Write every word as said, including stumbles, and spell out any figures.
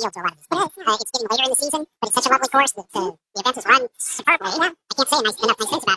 appeal to a lot of people. Uh, it's getting later in the season, but it's such a lovely course that uh, the event is run superbly. I can't say enough nice things about it.